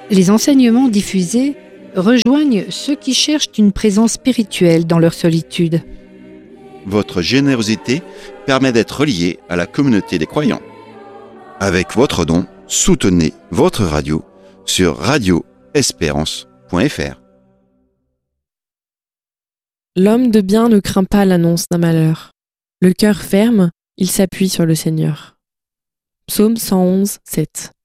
Les enseignements diffusés rejoignent ceux qui cherchent une présence spirituelle dans leur solitude. Votre générosité permet d'être relié à la communauté des croyants. Avec votre don, soutenez votre radio sur radioespérance.fr. L'homme de bien ne craint pas l'annonce d'un malheur. Le cœur ferme, il s'appuie sur le Seigneur. Psaume 111, 7.